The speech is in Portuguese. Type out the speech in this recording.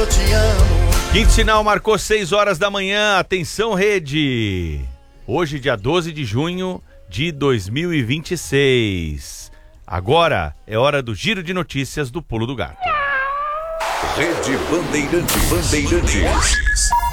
Quinto sinal marcou 6 horas da manhã. Atenção, rede. Hoje, dia 12 de junho de 2026. Agora é hora do giro de notícias do Pulo do Gato. Rede Bandeirantes.